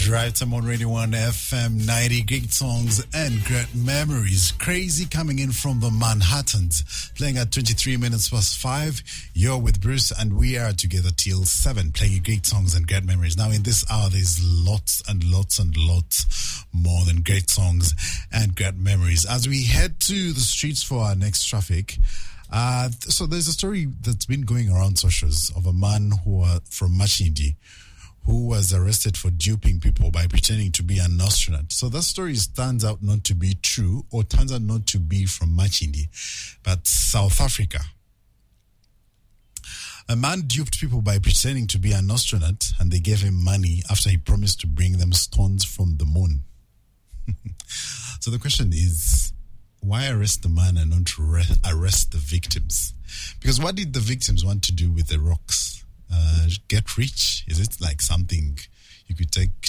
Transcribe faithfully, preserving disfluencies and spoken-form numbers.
Right, I'm on Radio one F M, ninety great songs and great memories. Crazy coming in from the Manhattans, playing at twenty-three minutes past five. You're with Bruce, and we are together till seven, playing great songs and great memories. Now, in this hour, there's lots and lots and lots more than great songs and great memories. As we head to the streets for our next traffic, uh, so there's a story that's been going around socials of a man who uh, from Machindi, who was arrested for duping people by pretending to be an astronaut. So that story turns out not to be true, or turns out not to be from Machindi, but South Africa. A man duped people by pretending to be an astronaut, and they gave him money after he promised to bring them stones from the moon. So the question is, why arrest the man and not re- arrest the victims? Because what did the victims want to do with the rocks? Uh, get rich? Is it like something you could take